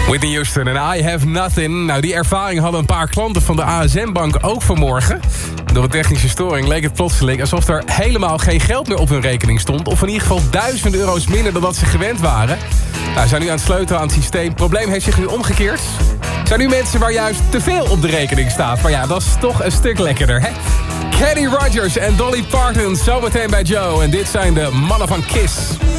Whitney Houston en I Have Nothing. Nou, die ervaring hadden een paar klanten van de ASM-bank ook vanmorgen. Door een technische storing leek het plotseling alsof er helemaal geen geld meer op hun rekening stond. Of in ieder geval €1000 minder dan dat ze gewend waren. Nou, ze zijn nu aan het sleutelen aan het systeem. Het probleem heeft zich nu omgekeerd. Er zijn nu mensen waar juist te veel op de rekening staat. Maar ja, dat is toch een stuk lekkerder, hè? Kenny Rogers en Dolly Parton zometeen bij Joe. En dit zijn de mannen van Kiss.